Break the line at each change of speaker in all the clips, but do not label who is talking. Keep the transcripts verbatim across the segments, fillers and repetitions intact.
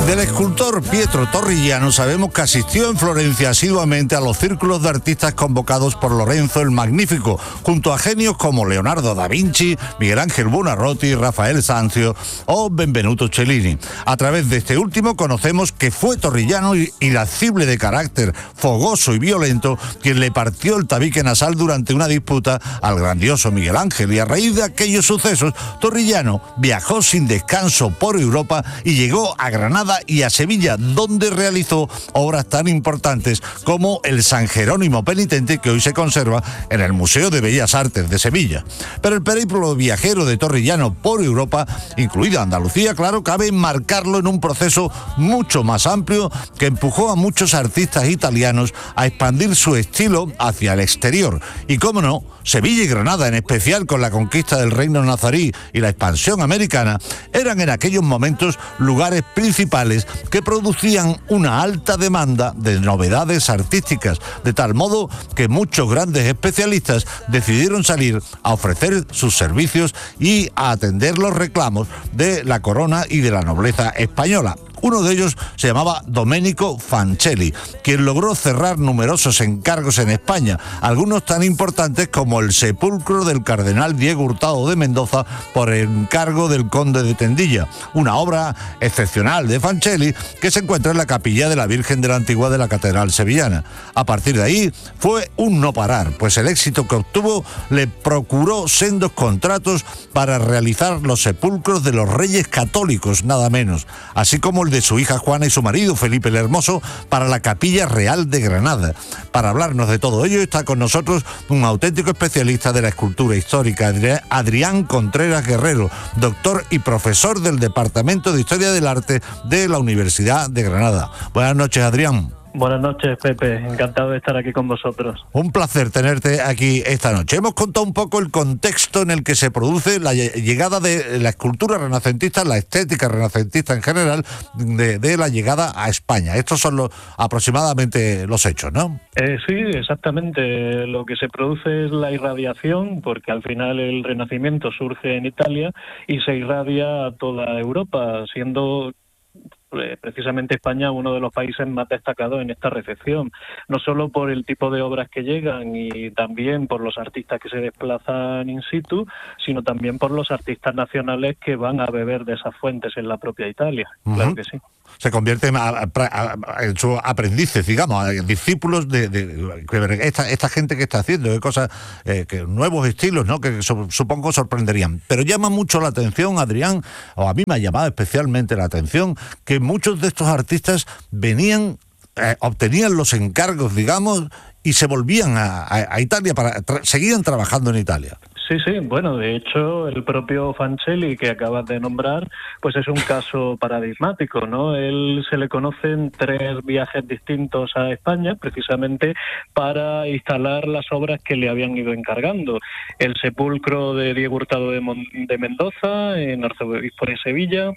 del escultor Pietro Torrigiano sabemos que asistió en Florencia asiduamente a los círculos de artistas convocados por Lorenzo el Magnífico, junto a genios como Leonardo da Vinci, Miguel Ángel Buonarroti, Rafael Sanzio o Benvenuto Cellini. A través de este último conocemos que fue Torrigiano, irascible de carácter, fogoso y violento, quien le partió el tabique nasal durante una disputa al grandioso Miguel Ángel, y a raíz de aquellos sucesos, Torrigiano viajó sin descanso por Europa y llegó a Granada y a Sevilla, donde realizó obras tan importantes como el San Jerónimo Penitente, que hoy se conserva en el Museo de Bellas Artes de Sevilla. Pero el periplo viajero de Torrigiano por Europa, incluida Andalucía, claro, cabe enmarcarlo en un proceso mucho más amplio que empujó a muchos artistas italianos a expandir su estilo hacia el exterior. Y cómo no, Sevilla y Granada, en especial con la conquista del Reino Nazarí y la expansión americana, eran en aquellos momentos lugares principales que producían una alta demanda de novedades artísticas, de tal modo que muchos grandes especialistas decidieron salir a ofrecer sus servicios y a atender los reclamos de la corona y de la nobleza española. Uno de ellos se llamaba Domenico Fancelli, quien logró cerrar numerosos encargos en España, algunos tan importantes como el sepulcro del cardenal Diego Hurtado de Mendoza por encargo del conde de Tendilla, una obra excepcional de Fancelli que se encuentra en la capilla de la Virgen de la Antigua de la Catedral Sevillana. A partir de ahí fue un no parar, pues el éxito que obtuvo le procuró sendos contratos para realizar los sepulcros de los reyes católicos, nada menos, así como el de su hija Juana y su marido Felipe el Hermoso para la Capilla Real de Granada. Para hablarnos de todo ello está con nosotros un auténtico especialista de la escultura histórica, Adrián Contreras Guerrero, doctor y profesor del Departamento de Historia del Arte de la Universidad de Granada. Buenas noches, Adrián.
Buenas noches, Pepe. Encantado de estar aquí con vosotros.
Un placer tenerte aquí esta noche. Hemos contado un poco el contexto en el que se produce la llegada de la escultura renacentista, la estética renacentista en general, de, de la llegada a España. Estos son los, aproximadamente los hechos, ¿no?
Eh, sí, exactamente. Lo que se produce es la irradiación, porque al final el Renacimiento surge en Italia y se irradia a toda Europa, siendo precisamente España uno de los países más destacados en esta recepción, no solo por el tipo de obras que llegan y también por los artistas que se desplazan in situ, sino también por los artistas nacionales que van a beber de esas fuentes en la propia Italia. Uh-huh. Claro que sí.
Se convierten a, a, a, en sus aprendices, digamos, a discípulos de, de, de esta, esta gente que está haciendo, de cosas, eh, que nuevos estilos, ¿no? Que so, supongo sorprenderían. Pero llama mucho la atención, Adrián, o a mí me ha llamado especialmente la atención, que muchos de estos artistas venían, eh, obtenían los encargos, digamos, y se volvían a, a, a Italia, para tra- seguían trabajando en Italia.
Sí, sí, bueno, de hecho, el propio Fancelli que acabas de nombrar, pues es un caso paradigmático, ¿no? Él se le conocen tres viajes distintos a España, precisamente para instalar las obras que le habían ido encargando. El sepulcro de Diego Hurtado de, Mon- de Mendoza, en Arzobispo de Sevilla,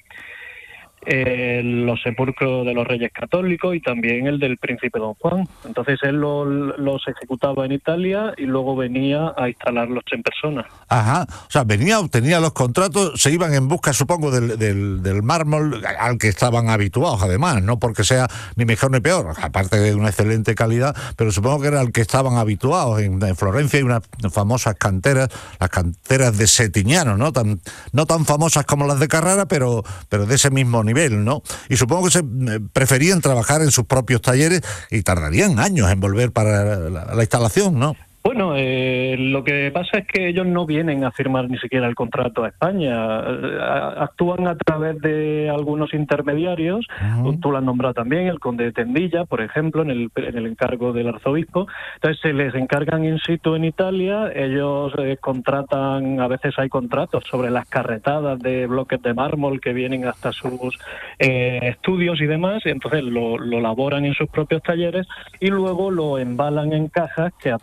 Eh, los sepulcros de los Reyes Católicos y también el del Príncipe Don Juan. Entonces él lo, los ejecutaba en Italia y luego venía a instalarlos en persona.
Ajá, o sea, venía, obtenía los contratos, se iban en busca, supongo, del, del, del mármol al que estaban habituados, además, no porque sea ni mejor ni peor, aparte de una excelente calidad, pero supongo que era al que estaban habituados. En, en Florencia hay unas famosas canteras, las canteras de Setignano, ¿no? Tan, no tan famosas como las de Carrara, pero, pero de ese mismo nivel. Nivel, ¿no? Y supongo que se preferían trabajar en sus propios talleres y tardarían años en volver para la, la instalación, ¿no?
Bueno, eh, lo que pasa es que ellos no vienen a firmar ni siquiera el contrato a España. Actúan a través de algunos intermediarios. Uh-huh. Tú lo has nombrado también, el conde de Tendilla, por ejemplo, en el, en el encargo del arzobispo. Entonces se les encargan in situ en Italia. Ellos eh, contratan, a veces hay contratos sobre las carretadas de bloques de mármol que vienen hasta sus eh, estudios y demás. Y entonces lo, lo elaboran en sus propios talleres y luego lo embalan en cajas que a través de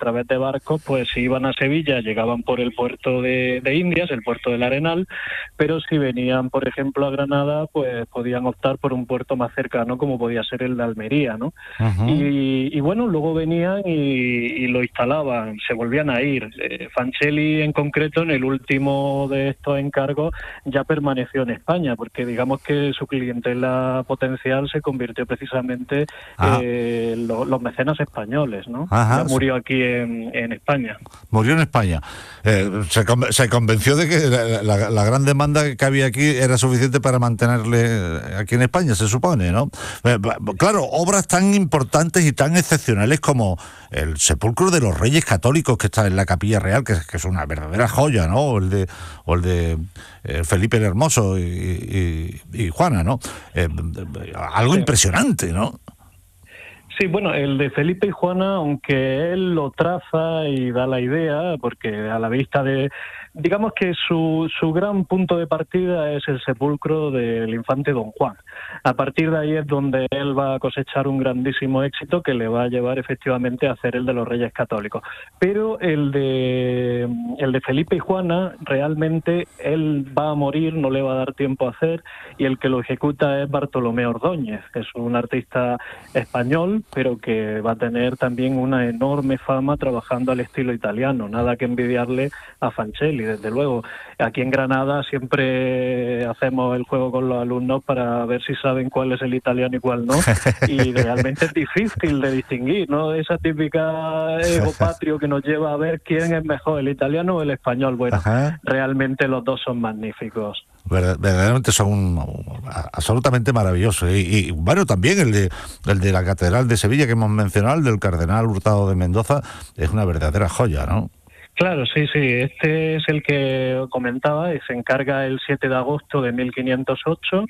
barcos, pues si iban a Sevilla llegaban por el puerto de, de Indias, el puerto del Arenal, pero si venían, por ejemplo, a Granada, pues podían optar por un puerto más cercano, como podía ser el de Almería, ¿no? Uh-huh. Y, y bueno, luego venían y, y lo instalaban, se volvían a ir. Eh, Fancelli, en concreto, en el último de estos encargos, ya permaneció en España, porque digamos que su clientela potencial se convirtió precisamente ah. eh, lo, los mecenas españoles, ¿no? Ajá. Ya murió aquí en, en España.
Murió en España. Eh, se, se convenció de que la, la, la gran demanda que había aquí era suficiente para mantenerle aquí en España, se supone, ¿no? Eh, claro, obras tan importantes y tan excepcionales como el sepulcro de los Reyes Católicos que está en la Capilla Real, que, que es una verdadera joya, ¿no? O el de, o el de eh, Felipe el Hermoso y, y, y Juana, ¿no? Eh, algo sí. impresionante, ¿no?
Sí, bueno, el de Felipe y Juana, aunque él lo traza y da la idea, porque a la vista de... Digamos que su, su gran punto de partida es el sepulcro del infante Don Juan. A partir de ahí es donde él va a cosechar un grandísimo éxito que le va a llevar efectivamente a hacer el de los Reyes Católicos. Pero el de, el de Felipe y Juana, realmente él va a morir, no le va a dar tiempo a hacer, y el que lo ejecuta es Bartolomé Ordóñez, que es un artista español, pero que va a tener también una enorme fama trabajando al estilo italiano, nada que envidiarle a Fancelli. Desde luego, aquí en Granada siempre hacemos el juego con los alumnos para ver si saben cuál es el italiano y cuál no, y realmente es difícil de distinguir, ¿no? Esa típica ego patrio que nos lleva a ver quién es mejor, el italiano o el español. Bueno, Ajá. realmente los dos son magníficos.
Verdaderamente son absolutamente maravillosos. Y, y bueno, también el de, el de la Catedral de Sevilla que hemos mencionado, el del Cardenal Hurtado de Mendoza, es una verdadera joya, ¿no?
Claro, sí, sí. Este es el que comentaba, se encarga el siete de agosto de mil quinientos ocho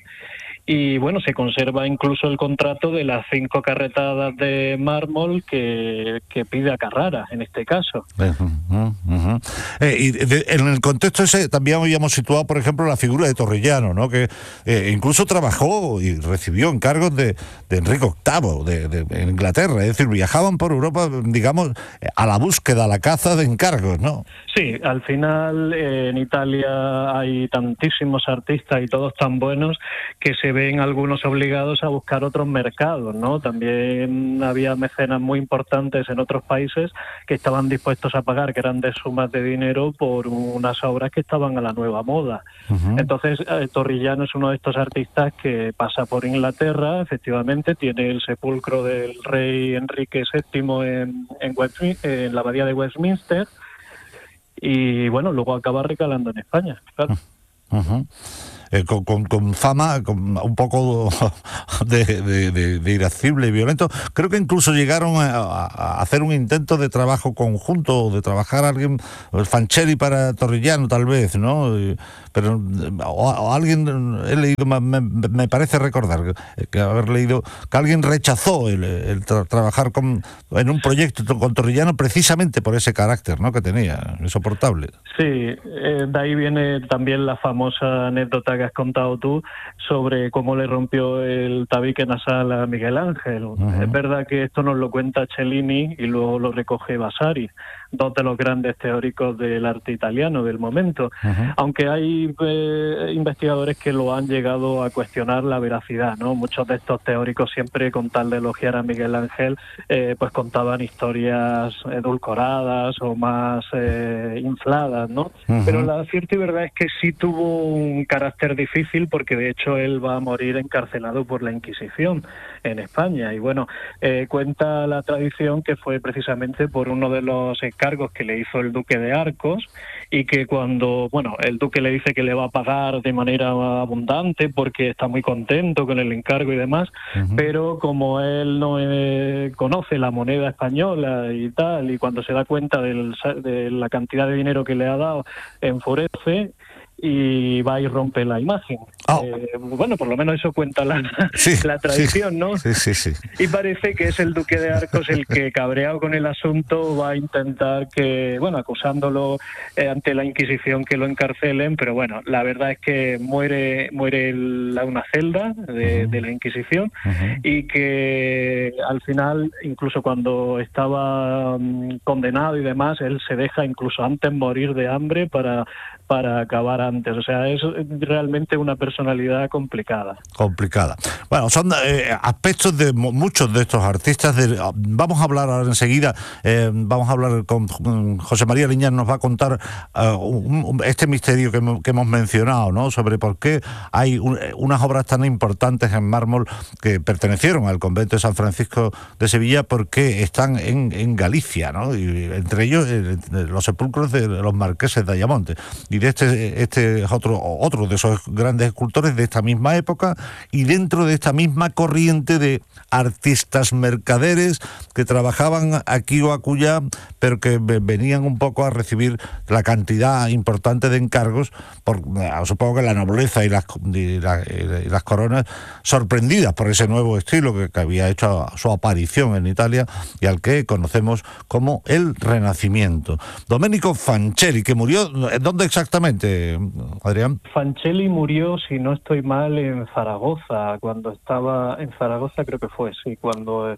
y bueno, se conserva incluso el contrato de las cinco carretadas de mármol que, que pide a Carrara, en este caso.
Uh-huh, uh-huh. Eh, y de, en el contexto ese también habíamos situado, por ejemplo, la figura de Torrellano, ¿no? Que eh, incluso trabajó y recibió encargos de, de Enrique octavo de, de, de Inglaterra, es decir, viajaban por Europa, digamos, a la búsqueda, a la caza de encargos, ¿no?
Sí, al final eh, en Italia hay tantísimos artistas y todos tan buenos que se ven algunos obligados a buscar otros mercados, ¿no? También había mecenas muy importantes en otros países que estaban dispuestos a pagar grandes sumas de dinero por unas obras que estaban a la nueva moda. Uh-huh. Entonces, eh, Torrellano es uno de estos artistas que pasa por Inglaterra, efectivamente, tiene el sepulcro del rey Enrique séptimo en, en, Westmin- en la abadía de Westminster, y bueno, luego acaba recalando en España, claro.
Uh-huh. Eh, con, con, con fama con un poco de, de, de, de irascible y violento. Creo que incluso llegaron a, a hacer un intento de trabajo conjunto, de trabajar alguien, Fancelli para Torrellano tal vez, ¿no? Pero o, o alguien, he leído, me, me parece recordar que, que haber leído que alguien rechazó el, el tra- trabajar con, en un proyecto con Torrellano precisamente por ese carácter, ¿no? Que tenía, insoportable.
Sí, eh, de ahí viene también la famosa anécdota que has contado tú sobre cómo le rompió el tabique nasal a Miguel Ángel. Uh-huh. Es verdad que esto nos lo cuenta Cellini y luego lo recoge Vasari, dos de los grandes teóricos del arte italiano del momento, uh-huh. aunque hay eh, investigadores que lo han llegado a cuestionar la veracidad, ¿no? Muchos de estos teóricos siempre, con tal de elogiar a Miguel Ángel, eh, pues contaban historias edulcoradas o más eh, infladas, ¿no? Uh-huh. Pero la cierta y verdad es que sí tuvo un carácter difícil, porque de hecho él va a morir encarcelado por la Inquisición en España, y bueno, eh, cuenta la tradición que fue precisamente por uno de los encargos que le hizo el duque de Arcos, y que cuando, bueno, el duque le dice que le va a pagar de manera abundante porque está muy contento con el encargo y demás, uh-huh. pero como él no eh, conoce la moneda española y tal, y cuando se da cuenta del, de la cantidad de dinero que le ha dado, enfurece y va y rompe la imagen. Oh. Eh, bueno, por lo menos eso cuenta la, sí, la tradición,
sí,
¿no?
Sí, sí, sí.
Y parece que es el duque de Arcos el que, cabreado con el asunto, va a intentar que, bueno, acusándolo eh, ante la Inquisición, que lo encarcelen, pero bueno, la verdad es que muere muere la, una celda de, uh-huh. de la Inquisición uh-huh. y que al final, incluso cuando estaba um, condenado y demás, él se deja incluso antes morir de hambre para, para acabar antes. O sea, es realmente una personalidad complicada.
Complicada. Bueno, son eh, aspectos de muchos de estos artistas. De, vamos a hablar ahora enseguida, eh, vamos a hablar con José María Liñán, nos va a contar uh, un, un, este misterio que, que hemos mencionado, ¿no? Sobre por qué hay un, unas obras tan importantes en mármol que pertenecieron al convento de San Francisco de Sevilla, porque están en, en Galicia, ¿no? Y entre ellos eh, los sepulcros de los marqueses de Ayamonte. Y de este, este es otro, otro de esos grandes escultores de esta misma época, y dentro de esta misma corriente de artistas mercaderes que trabajaban aquí o acullá, pero que venían un poco a recibir la cantidad importante de encargos, por, supongo que la nobleza y las, y, la, y las coronas, sorprendidas por ese nuevo estilo que, que había hecho su aparición en Italia y al que conocemos como el Renacimiento. Domenico Fancelli, que murió, ¿dónde exactamente, Adrián?
Fancelli murió, si no estoy mal, en Zaragoza, cuando estaba en Zaragoza, creo que fue, sí, cuando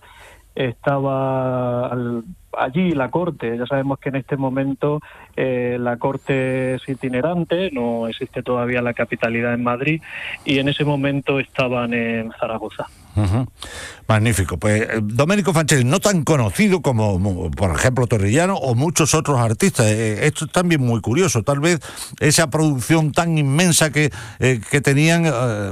estaba al, allí la corte. Ya sabemos que en este momento eh, la corte es itinerante, no existe todavía la capitalidad en Madrid, y en ese momento estaban en Zaragoza.
Uh-huh. Magnífico. Pues Domenico Fancelli, no tan conocido como, por ejemplo, Torrigiano o muchos otros artistas. Eh, esto es también muy curioso. Tal vez esa producción tan inmensa que, eh, que tenían, eh,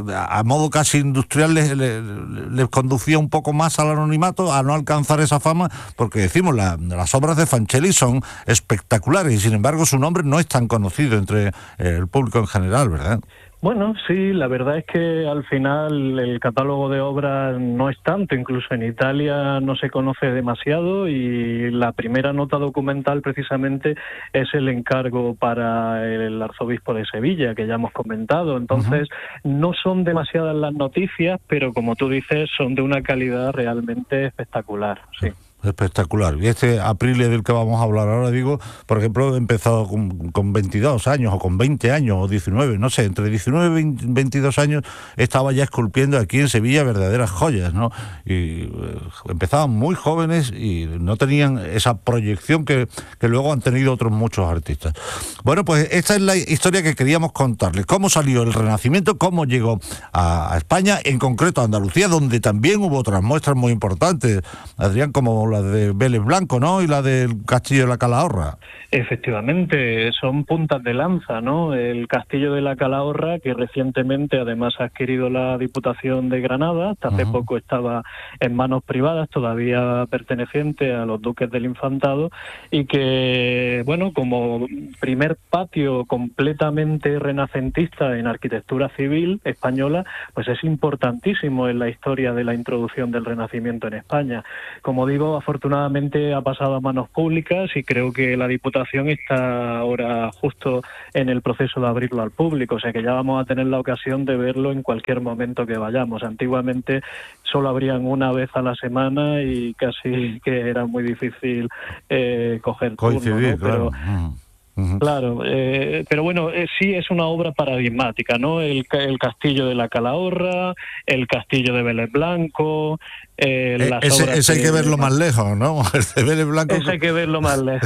a modo casi industrial, les, les, les conducía un poco más al anonimato, a no alcanzar esa fama, porque decimos, la, las obras de Fancelli son espectaculares y sin embargo su nombre no es tan conocido entre eh, el público en general, ¿verdad?
Bueno, sí, la verdad es que al final el catálogo de obras no es tanto, incluso en Italia no se conoce demasiado, y la primera nota documental precisamente es el encargo para el arzobispo de Sevilla, que ya hemos comentado. Entonces, uh-huh. no son demasiadas las noticias, pero como tú dices, son de una calidad realmente espectacular, sí.
Espectacular. Y este Aprile del que vamos a hablar ahora, digo, por ejemplo, he empezado con, con veintidós años o con veinte años o diecinueve, no sé, entre diecinueve y veintidós años estaba ya esculpiendo aquí en Sevilla verdaderas joyas, ¿no? Y eh, empezaban muy jóvenes y no tenían esa proyección que, que luego han tenido otros muchos artistas. Bueno, pues esta es la historia que queríamos contarles. Cómo salió el Renacimiento, cómo llegó a, a España, en concreto a Andalucía, donde también hubo otras muestras muy importantes, Adrián, como la de Vélez Blanco, ¿no? Y la del Castillo de la Calahorra.
Efectivamente, son puntas de lanza, ¿no? El Castillo de la Calahorra, que recientemente además ha adquirido la Diputación de Granada, hasta hace uh-huh. poco estaba en manos privadas, todavía perteneciente a los duques del Infantado, y que, bueno, como primer patio completamente renacentista en arquitectura civil española, pues es importantísimo en la historia de la introducción del Renacimiento en España. Como digo, afortunadamente ha pasado a manos públicas y creo que la Diputación está ahora justo en el proceso de abrirlo al público, o sea que ya vamos a tener la ocasión de verlo en cualquier momento que vayamos. Antiguamente solo abrían una vez a la semana y casi que era muy difícil eh, coger
coincidir,
turno, ¿no?
Claro.
Pero,
Uh-huh.
Claro, eh, pero bueno, eh, sí es una obra paradigmática, ¿no? El, el Castillo de la Calahorra, el Castillo de Vélez Blanco, eh,
eh,
las
ese,
obras
ese hay que,
que
verlo más lejos, ¿no? El de Vélez Blanco.
Ese hay que verlo más lejos.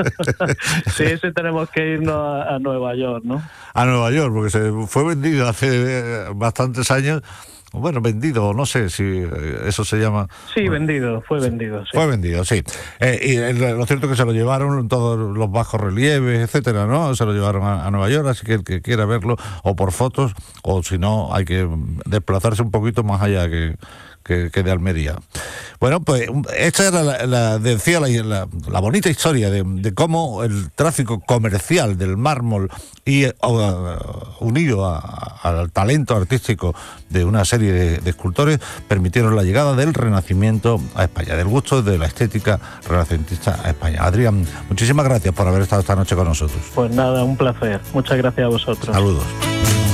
Sí, ese tenemos que irnos a, a Nueva York, ¿no?
A Nueva York, porque se fue vendido hace bastantes años. Bueno, vendido, no sé si eso se llama...
Sí,
bueno,
vendido, fue sí, vendido, sí.
Fue vendido, sí. Eh, y lo cierto es que se lo llevaron todos los bajos relieves, etcétera, ¿no? Se lo llevaron a, a Nueva York, así que el que quiera verlo, o por fotos, o si no, hay que desplazarse un poquito más allá que, que, que de Almería. Bueno, pues esta era la, la decía la, la, la bonita historia de, de cómo el tráfico comercial del mármol y uh, unido a, a, al talento artístico de una serie de, de escultores permitieron la llegada del Renacimiento a España, del gusto de la estética renacentista a España. Adrián, muchísimas gracias por haber estado esta noche con nosotros.
Pues nada, un placer. Muchas gracias a vosotros.
Saludos.